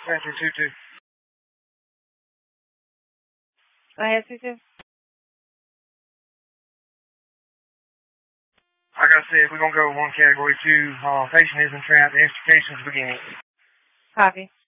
Transfer 2-2. Go ahead, 2-2. Like I said, we're going to go 1 Category 2. Patient is entrapped. Extrication's beginning. Copy.